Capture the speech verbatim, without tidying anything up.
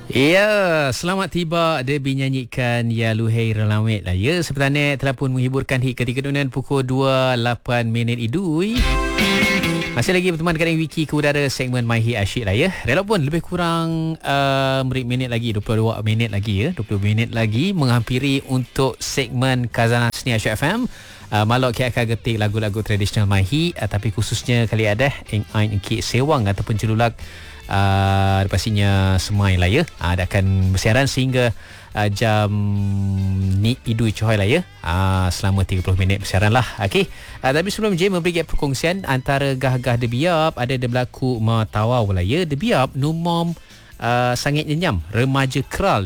Ya, selamat tiba Debbie nyanyikan Ya Luhei Relamit lah ya. Sebenarnya telah pun menghiburkan hit ketika dunia pukul dua lapan minit idui. Masih lagi berteman dengan Wiki ke udara segmen My Hit Asyik lah ya. Rela pun lebih kurang uh, minit lagi, dua puluh dua minit lagi ya. dua puluh minit lagi menghampiri untuk segmen Khazanah Seni Asyik F M. Uh, Malok kita akan getik lagu-lagu tradisional My Hit, uh, tapi khususnya kali ada Eng Ain Engkit Sewang ataupun Celulak Uh, pastinya semai lah ya. uh, Dia akan bersiaran sehingga uh, jam ni idui coy lah ya. uh, Selama tiga puluh minit bersiaran lah. Okay. uh, Tapi sebelum je memberi perkongsian antara gah-gah Debiap, ada dia berlaku Matawau lah ya. Debiap numom uh, sangat nyenyam remaja kral